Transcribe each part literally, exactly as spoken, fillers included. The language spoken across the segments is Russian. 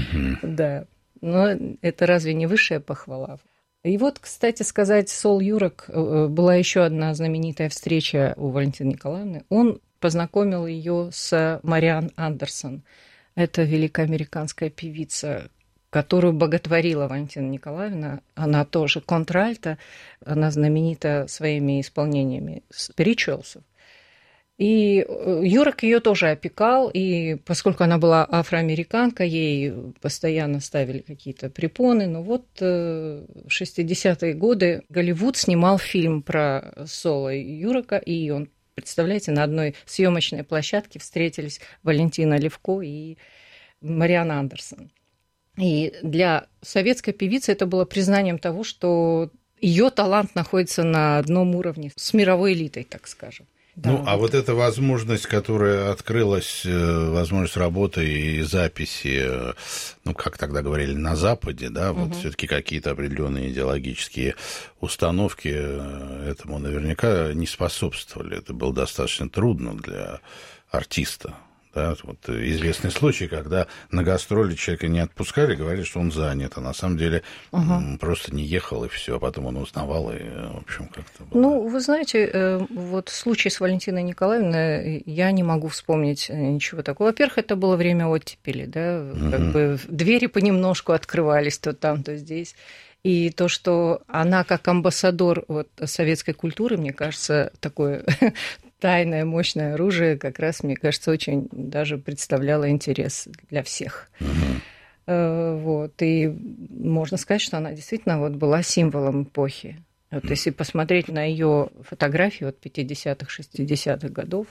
Угу. Да. Но это разве не высшая похвала? И вот, кстати сказать, Сол Юрок, была еще одна знаменитая встреча у Валентины Николаевны. Он познакомил ее с Мариан Андерсон. Это великая американская певица, которую боготворила Валентина Николаевна. Она тоже контральто, она знаменита своими исполнениями спиричуэлсов. И Юрок ее тоже опекал, и поскольку она была афроамериканка, ей постоянно ставили какие-то препоны. Но вот в шестидесятые годы Голливуд снимал фильм про Сола Юрока, и он, представляете, на одной съемочной площадке встретились Валентина Левко и Мариан Андерсон. И для советской певицы это было признанием того, что ее талант находится на одном уровне с мировой элитой, так скажем. Да, ну, а вот эта возможность, которая открылась, возможность работы и записи, ну, как тогда говорили, на Западе, да, вот угу. все-таки какие-то определенные идеологические установки этому наверняка не способствовали. Это было достаточно трудно для артиста. Да, вот известный случай, когда на гастроли человека не отпускали, говорили, что он занят, а на самом деле угу. просто не ехал, и все, а потом он узнавал, и, в общем, как-то было. Ну, вы знаете, вот случай с Валентиной Николаевной, я не могу вспомнить ничего такого. Во-первых, это было время оттепели, да, угу. как бы двери понемножку открывались то там, то здесь. И то, что она как амбассадор вот советской культуры, мне кажется, такое тайное, мощное оружие, как раз, мне кажется, очень даже представляло интерес для всех. Uh-huh. Вот. И можно сказать, что она действительно вот была символом эпохи. Вот uh-huh. если посмотреть на ее фотографии от пятидесятых, шестидесятых годов,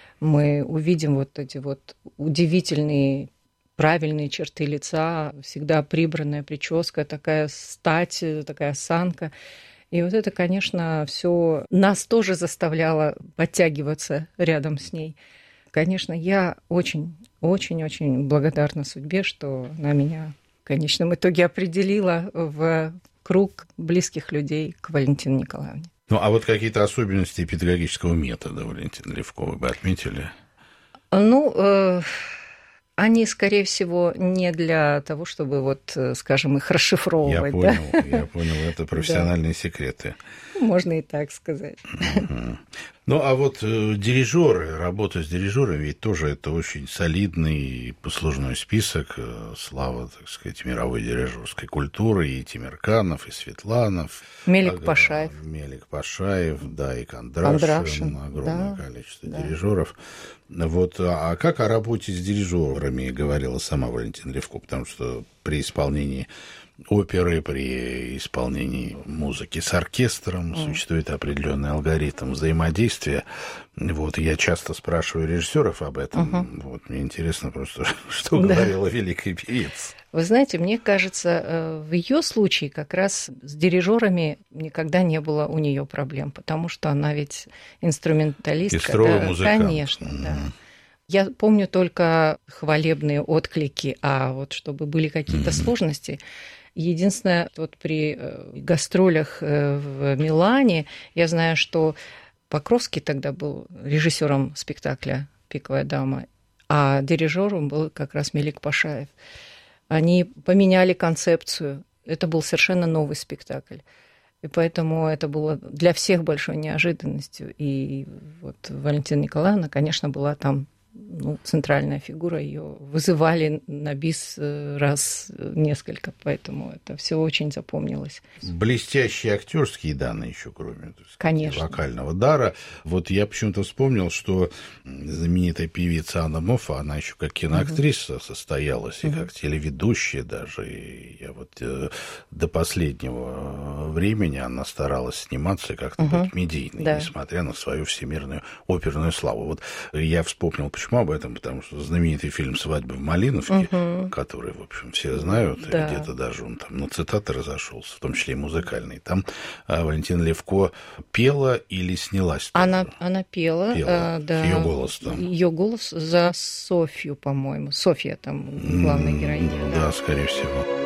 мы увидим вот эти вот удивительные правильные черты лица, всегда прибранная прическа, такая стать, такая осанка. И вот это, конечно, все нас тоже заставляло подтягиваться рядом с ней. Конечно, я очень-очень-очень благодарна судьбе, что она меня в конечном итоге определила в круг близких людей к Валентине Николаевне. Ну, а вот какие-то особенности педагогического метода Валентины Левко вы бы отметили? Ну, э- Они, скорее всего, не для того, чтобы, вот, скажем, их расшифровывать. Я понял, да? я понял, это профессиональные да. секреты. Можно и так сказать. Uh-huh. Ну, а вот э, дирижеры, работа с дирижерами, ведь тоже это очень солидный послужной список, э, слава, так сказать, мировой дирижерской культуры, и Тимирканов, и Светланов. Мелик ага, Пашаев. Мелик Пашаев, да, и Кондрашин, Кондрашин огромное да, количество да. дирижеров. Вот, а как о работе с дирижерами говорила сама Валентина Левко, потому что при исполнении оперы, при исполнении музыки с оркестром mm. существует определенный алгоритм взаимодействия. Вот, я часто спрашиваю режиссеров об этом. Uh-huh. Вот, мне интересно просто, что да. говорила великая певица. Вы знаете, мне кажется, в ее случае как раз с дирижерами никогда не было у нее проблем, потому что она ведь инструменталистка. Пестровый да, музыкант. Конечно, mm. да. Я помню только хвалебные отклики, а вот чтобы были какие-то mm. сложности. Единственное, вот при гастролях в Милане я знаю, что Покровский тогда был режиссером спектакля «Пиковая дама», а дирижером был как раз Мелик Пашаев. Они поменяли концепцию. Это был совершенно новый спектакль. И поэтому это было для всех большой неожиданностью. И вот Валентина Николаевна, конечно, была там ну, центральная фигура, ее вызывали на бис раз несколько, поэтому это все очень запомнилось. Блестящие актерские данные еще, кроме так сказать, конечно. вокального дара. Вот я почему-то вспомнил, что знаменитая певица Анна Моффа, она еще как киноактриса угу. состоялась, и угу. как телеведущая даже. И я вот э, до последнего времени она старалась сниматься и как-то угу. быть медийной, да. несмотря на свою всемирную оперную славу. Вот я вспомнил, почему об этом, потому что знаменитый фильм «Свадьба в Малиновке», угу. который, в общем, все знают, да. и где-то даже он там на цитаты разошелся, в том числе и музыкальные. Там а, Валентина Левко пела или снялась? Она, она пела, пела. А, да. Ее голос там. Ее голос за Софью, по-моему. Софья там главная героиня. Да, да, скорее всего.